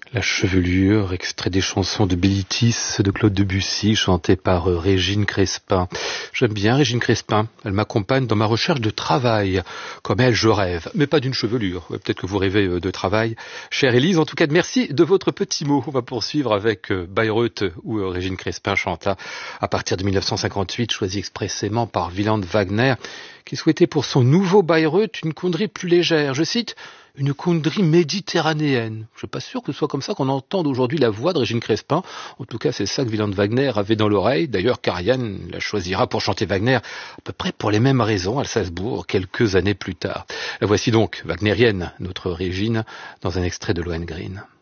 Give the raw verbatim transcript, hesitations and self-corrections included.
La chevelure, extrait des chansons de Bilitis de Claude Debussy, chantées par euh, Régine Crespin. J'aime bien Régine Crespin, elle m'accompagne dans ma recherche de travail. Comme elle, je rêve, mais pas d'une chevelure. Ouais, peut-être que vous rêvez euh, de travail. Chère Élise, en tout cas, merci de votre petit mot. On va poursuivre avec euh, Bayreuth, où euh, Régine Crespin chanta à partir de mille neuf cent cinquante-huit, choisi expressément par Wieland Wagner, qui souhaitait pour son nouveau Bayreuth une connerie plus légère. Je cite: une connerie méditerranéenne. Je suis pas sûr que ce soit comme ça qu'on entende aujourd'hui la voix de Régine Crespin. En tout cas, c'est ça que Wieland Wagner avait dans l'oreille. D'ailleurs, Karajan la choisira pour chanter Wagner à peu près pour les mêmes raisons à Salzbourg, quelques années plus tard. La voici donc, wagnérienne, notre Régine, dans un extrait de Lohengrin.